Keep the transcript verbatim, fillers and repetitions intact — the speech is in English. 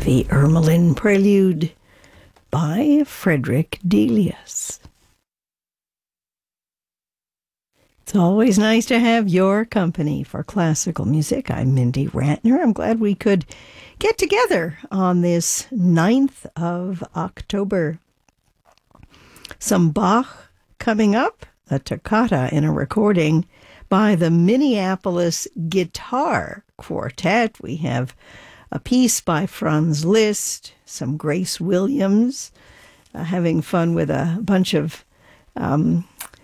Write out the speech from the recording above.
The Ermelin Prelude by Frederick Delius. It's always nice to have your company for classical music. I'm Mindy Ratner. I'm glad we could get together on this ninth of October. Some Bach coming up, a toccata in a recording by the Minneapolis Guitar Quartet. We have a piece by Franz Liszt, some Grace Williams, uh, having fun with a bunch of um,